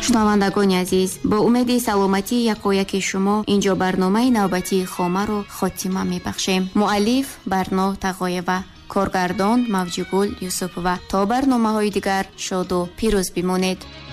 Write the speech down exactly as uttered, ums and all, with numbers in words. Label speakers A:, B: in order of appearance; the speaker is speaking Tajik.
A: шунавандагони азиз, бо умеди саломатии якояки шумо инҷо барномаи навбатии хомаро хотима мебахшем. муаллиф Барно Тағоева, коргардон Мавҷигул Юсупова. То барномаҳои дигар шоду пирӯз бимонед.